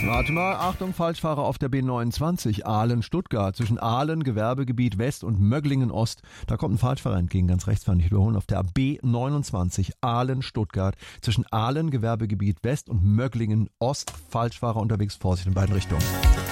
Warte mal, Achtung, Falschfahrer auf der B29, Aalen-Stuttgart. Zwischen Aalen, Gewerbegebiet West und Möglingen-Ost. Da kommt ein Falschfahrer entgegen, ganz rechts fahren, ich wiederhole, auf der B29, Aalen-Stuttgart. Zwischen Aalen, Gewerbegebiet West und Möglingen-Ost. Falschfahrer unterwegs, Vorsicht in beiden Richtungen.